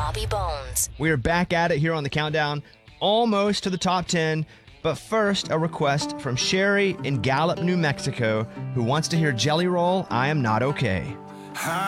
Bobby Bones. We are back at it here on the countdown, almost to the top 10. But first, a request from Sherry in Gallup, New Mexico, who wants to hear Jelly Roll, I Am Not Okay.